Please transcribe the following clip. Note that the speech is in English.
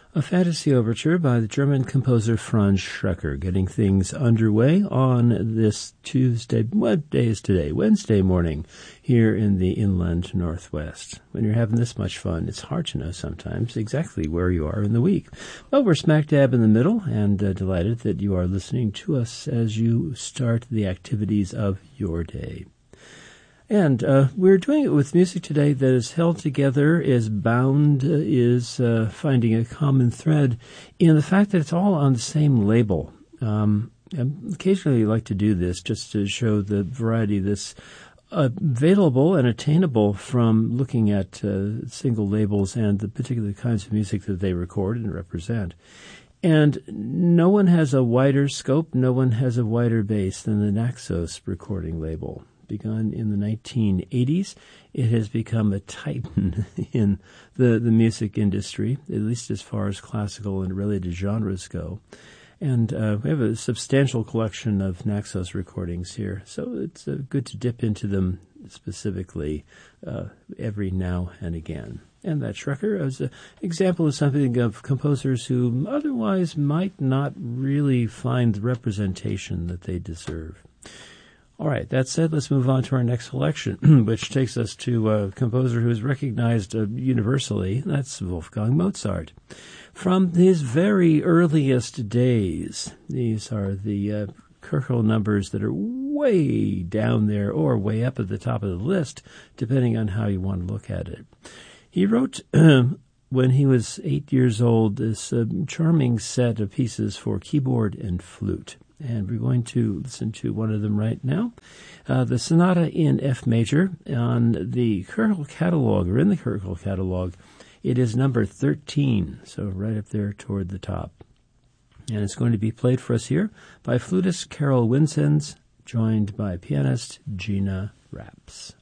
A fantasy overture by the German composer Franz Schreker, getting things underway on this Tuesday, what day is today? Wednesday morning here in the inland Northwest. When you're having this much fun, it's hard to know sometimes exactly where you are in the week. Well, we're smack dab in the middle, and delighted that you are listening to us as you start the activities of your day. And we're doing it with music today that is held together, is bound, is finding a common thread in the fact that it's all on the same label. Occasionally I like to do this just to show the variety that's available and attainable from looking at single labels and the particular kinds of music that they record and represent. And no one has a wider scope, no one has a wider base than the Naxos recording label. Begun in the 1980s, it has become a titan in the music industry, at least as far as classical and related genres go. And we have a substantial collection of Naxos recordings here, so it's good to dip into them specifically every now and again. And that Schreker is an example of something of composers who otherwise might not really find the representation that they deserve. All right, that said, let's move on to our next selection, which takes us to a composer who is recognized universally. That's Wolfgang Mozart. From his very earliest days, these are the Köchel numbers that are way down there or way up at the top of the list, depending on how you want to look at it. He wrote, when he was 8 years old, this charming set of pieces for keyboard and flute. And we're going to listen to one of them right now. The Sonata in F major on the Köchel catalog, or in the Köchel catalog, it is number 13, so right up there toward the top. And it's going to be played for us here by flutist Carol Winsens, joined by pianist Gina Raps.